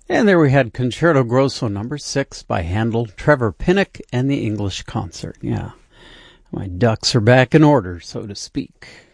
And there we had Concerto Grosso number 6 by Handel, Trevor Pinnock, and the English Concert. Yeah, my ducks are back in order, so to speak.